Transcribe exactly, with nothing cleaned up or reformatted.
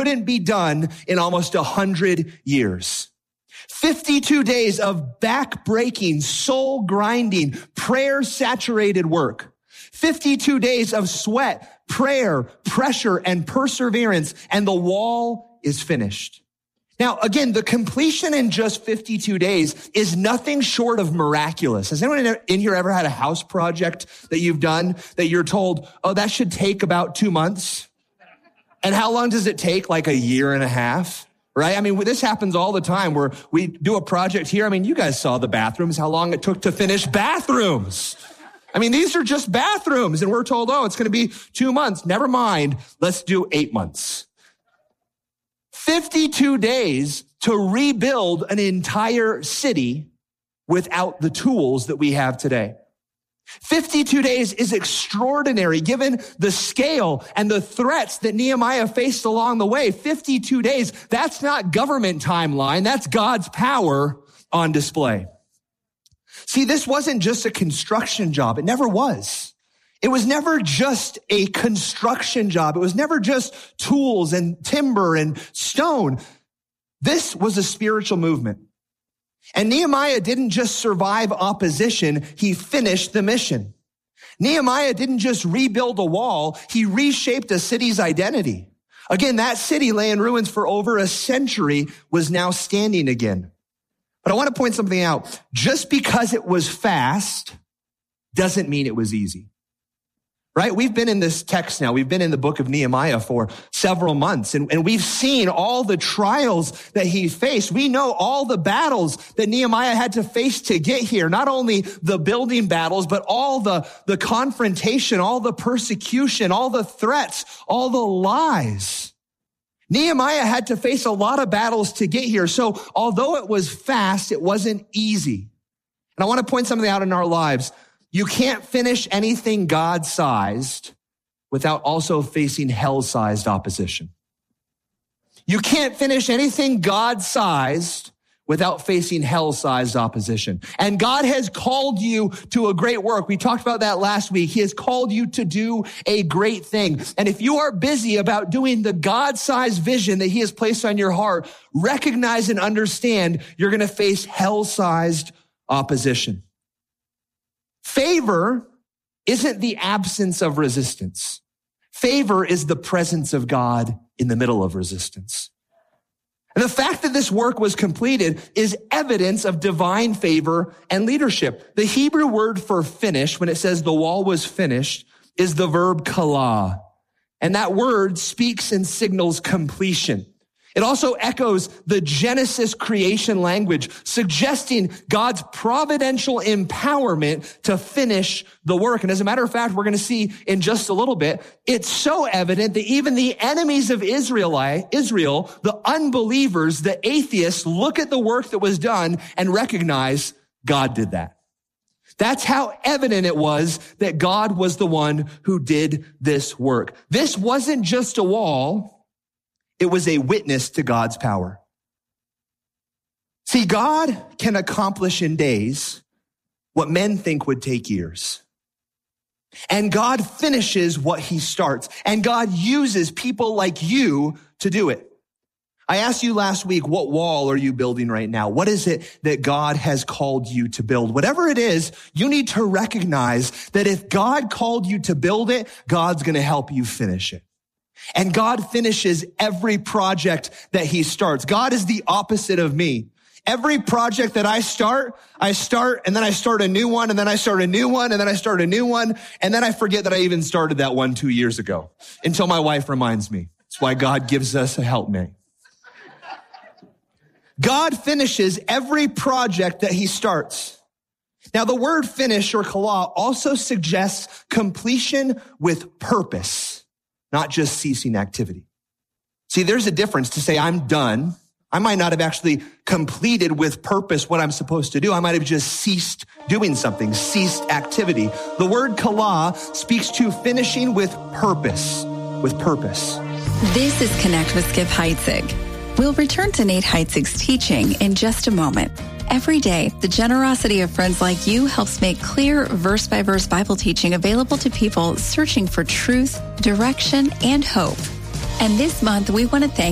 couldn't be done in almost a hundred years. fifty-two days of back-breaking, soul-grinding, prayer-saturated work. fifty-two days of sweat, prayer, pressure, and perseverance, and the wall is finished. Now, again, the completion in just fifty-two days is nothing short of miraculous. Has anyone in here ever had a house project that you've done that you're told, oh, that should take about two months? And how long does it take? Like a year and a half, right? I mean, this happens all the time where we do a project here. I mean, you guys saw the bathrooms, how long it took to finish bathrooms. I mean, these are just bathrooms, and we're told, oh, it's going to be two months. Never mind. Let's do eight months. fifty-two days to rebuild an entire city without the tools that we have today. fifty-two days is extraordinary given the scale and the threats that Nehemiah faced along the way. fifty-two days, that's not government timeline. That's God's power on display. See, this wasn't just a construction job. It never was. It was never just a construction job. It was never just tools and timber and stone. This was a spiritual movement. And Nehemiah didn't just survive opposition, he finished the mission. Nehemiah didn't just rebuild a wall, he reshaped a city's identity. Again, that city lay in ruins for over a century was now standing again. But I want to point something out. Just because it was fast doesn't mean it was easy. Right? We've been in this text now. We've been in the book of Nehemiah for several months, and, and we've seen all the trials that he faced. We know all the battles that Nehemiah had to face to get here. Not only the building battles, but all the, the confrontation, all the persecution, all the threats, all the lies. Nehemiah had to face a lot of battles to get here. So although it was fast, it wasn't easy. And I want to point something out in our lives. You can't finish anything God-sized without also facing hell-sized opposition. You can't finish anything God-sized without facing hell-sized opposition. And God has called you to a great work. We talked about that last week. He has called you to do a great thing. And if you are busy about doing the God-sized vision that he has placed on your heart, recognize and understand you're going to face hell-sized opposition. Favor isn't the absence of resistance. Favor is the presence of God in the middle of resistance. And the fact that this work was completed is evidence of divine favor and leadership. The Hebrew word for finish, when it says the wall was finished, is the verb kala. And that word speaks and signals completion. It also echoes the Genesis creation language, suggesting God's providential empowerment to finish the work. And as a matter of fact, we're going to see in just a little bit, it's so evident that even the enemies of Israel, Israel, the unbelievers, the atheists, look at the work that was done and recognize God did that. That's how evident it was that God was the one who did this work. This wasn't just a wall. It was a witness to God's power. See, God can accomplish in days what men think would take years. And God finishes what he starts. And God uses people like you to do it. I asked you last week, what wall are you building right now? What is it that God has called you to build? Whatever it is, you need to recognize that if God called you to build it, God's going to help you finish it. And God finishes every project that he starts. God is the opposite of me. Every project that I start, I start and then I start a new one and then I start a new one and then I start a new one. And then I forget that I even started that one two years ago until my wife reminds me. That's why God gives us a helpmate. God finishes every project that he starts. Now, the word finish or kala also suggests completion with purpose. Not just ceasing activity. See, there's a difference to say, I'm done. I might not have actually completed with purpose what I'm supposed to do. I might have just ceased doing something, ceased activity. The word kala speaks to finishing with purpose, with purpose. This is Connect with Skip Heitzig. We'll return to Nate Heitzig's teaching in just a moment. Every day, the generosity of friends like you helps make clear verse-by-verse Bible teaching available to people searching for truth, direction, and hope. And this month, we want to thank